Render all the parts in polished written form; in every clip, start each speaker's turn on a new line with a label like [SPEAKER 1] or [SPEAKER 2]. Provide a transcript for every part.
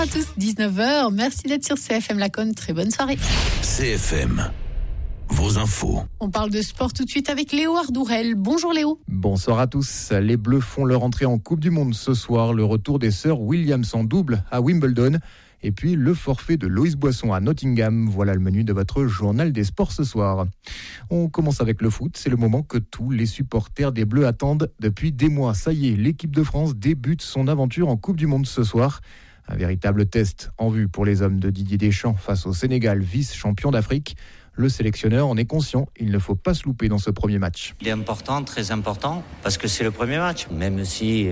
[SPEAKER 1] à tous, 19h. Merci d'être sur CFM Laconne. Très bonne soirée.
[SPEAKER 2] CFM, vos infos.
[SPEAKER 1] On parle de sport tout de suite avec Léo Ardourel. Bonjour Léo.
[SPEAKER 3] Bonsoir à tous. Les Bleus font leur entrée en Coupe du Monde ce soir. Le retour des sœurs Williams en double à Wimbledon. Et puis le forfait de Loïs Boisson à Nottingham. Voilà le menu de votre journal des sports ce soir. On commence avec le foot. C'est le moment que tous les supporters des Bleus attendent depuis des mois. Ça y est, l'équipe de France débute son aventure en Coupe du Monde ce soir. Un véritable test en vue pour les hommes de Didier Deschamps face au Sénégal, vice-champion d'Afrique. Le sélectionneur en est conscient, il ne faut pas se louper dans ce premier match.
[SPEAKER 4] Il est important, très important, parce que c'est le premier match. Même si,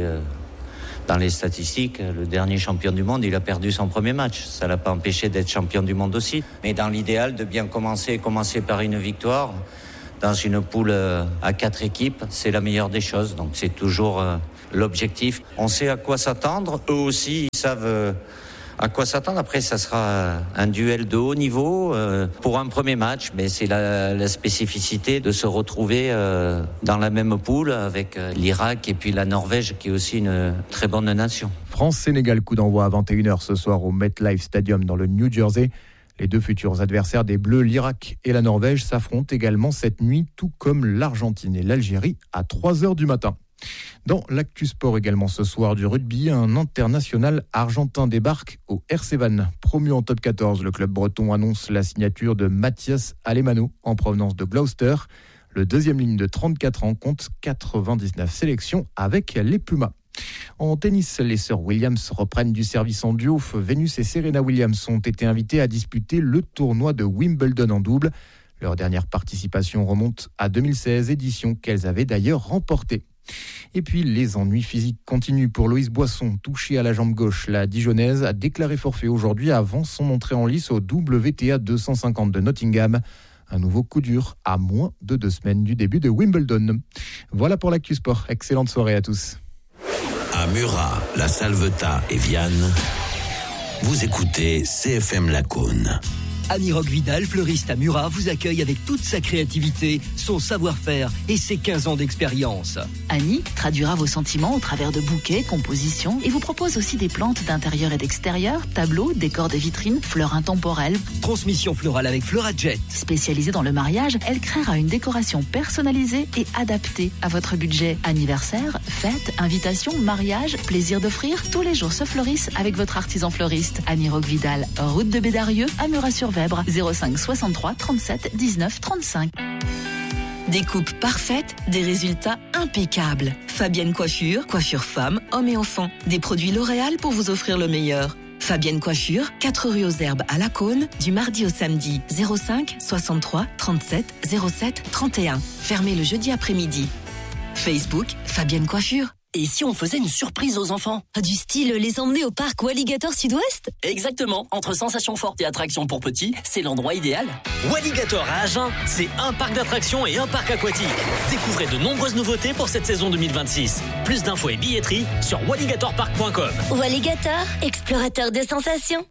[SPEAKER 4] dans les statistiques, le dernier champion du monde, il a perdu son premier match. Ça ne l'a pas empêché d'être champion du monde aussi. Mais dans l'idéal, de bien commencer par une victoire. Dans une poule à 4 équipes, c'est la meilleure des choses. Donc c'est toujours l'objectif. On sait à quoi s'attendre. Eux aussi, ils savent à quoi s'attendre. Après, ça sera un duel de haut niveau pour un premier match. Mais c'est la spécificité de se retrouver dans la même poule avec l'Irak et puis la Norvège, qui est aussi une très bonne nation.
[SPEAKER 3] France-Sénégal, coup d'envoi à 21h ce soir au MetLife Stadium dans le New Jersey. Les deux futurs adversaires des Bleus, l'Irak et la Norvège, s'affrontent également cette nuit, tout comme l'Argentine et l'Algérie à 3h du matin. Dans l'actu sport également ce soir du rugby, un international argentin débarque au RC Vannes. Promu en top 14, le club breton annonce la signature de Mathias Alemano en provenance de Gloucester. Le deuxième ligne de 34 ans compte 99 sélections avec les Pumas. En tennis, les sœurs Williams reprennent du service en duo. Venus et Serena Williams ont été invitées à disputer le tournoi de Wimbledon en double. Leur dernière participation remonte à 2016, édition qu'elles avaient d'ailleurs remportée. Et puis les ennuis physiques continuent pour Loïs Boisson, touché à la jambe gauche. La Dijonnaise a déclaré forfait aujourd'hui avant son entrée en lice au WTA 250 de Nottingham. Un nouveau coup dur à moins de 2 semaines du début de Wimbledon. Voilà pour l'actu sport. Excellente soirée à tous.
[SPEAKER 2] À Murat, La Salvetat et Vianne, vous écoutez CFM Laconne.
[SPEAKER 5] Annie Roque-Vidal, fleuriste à Murat, vous accueille avec toute sa créativité, son savoir-faire et ses 15 ans d'expérience.
[SPEAKER 6] Annie traduira vos sentiments au travers de bouquets, compositions et vous propose aussi des plantes d'intérieur et d'extérieur, tableaux, décors de vitrines, fleurs intemporelles.
[SPEAKER 5] Transmission florale avec Fleurajet.
[SPEAKER 6] Spécialisée dans le mariage, elle créera une décoration personnalisée et adaptée à votre budget. Anniversaire, fête, invitation, mariage, plaisir d'offrir, tous les jours se fleurissent avec votre artisan fleuriste. Annie Roque-Vidal, route de Bédarieux, à Murat-sur-Vèbre, 05 63 37 19 35.
[SPEAKER 7] Des coupes parfaites, des résultats impeccables. Fabienne Coiffure, coiffure femmes, hommes et enfants. Des produits L'Oréal pour vous offrir le meilleur. Fabienne Coiffure, 4 rue aux Herbes à Laconne, du mardi au samedi, 05 63 37 07 31. Fermé le jeudi après-midi. Facebook, Fabienne Coiffure.
[SPEAKER 8] Et si on faisait une surprise aux enfants ?
[SPEAKER 9] Du style les emmener au parc Walligator Sud-Ouest ?
[SPEAKER 8] Exactement, entre sensations fortes et attractions pour petits, c'est l'endroit idéal.
[SPEAKER 10] Walligator à Agen, c'est un parc d'attractions et un parc aquatique. Découvrez de nombreuses nouveautés pour cette saison 2026. Plus d'infos et billetterie sur walligatorpark.com.
[SPEAKER 9] Walligator, explorateur de sensations.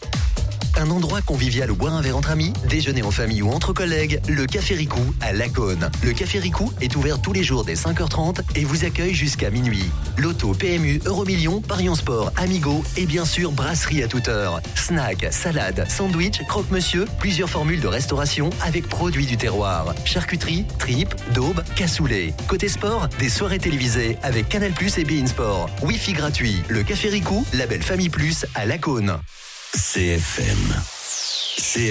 [SPEAKER 11] Un endroit convivial où boire un verre entre amis, déjeuner en famille ou entre collègues, le Café Ricou à Laconne. Le Café Ricou est ouvert tous les jours dès 5h30 et vous accueille jusqu'à minuit. Loto, PMU, Euromillions, Parions Sport, Amigo et bien sûr brasserie à toute heure. Snack, salade, sandwich, croque-monsieur, plusieurs formules de restauration avec produits du terroir. Charcuterie, tripes, daube, cassoulet. Côté sport, des soirées télévisées avec Canal+ et beIN Sport. Wi-Fi gratuit. Le Café Ricou, label Famille Plus à Laconne.
[SPEAKER 2] CFM.